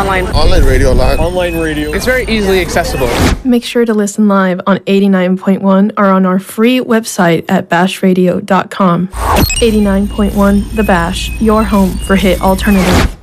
online. Online radio live. Online radio. It's very easily accessible. Make sure to listen live on 89.1 or on our free website at bashradio.com. 89.1 The Bash, your home for hit alternative.